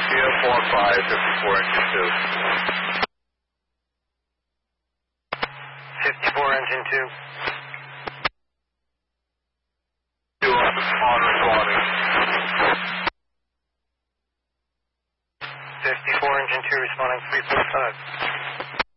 CF 54 engine 2. 54 engine 2. 2 on responding. 54 engine 2 responding 345.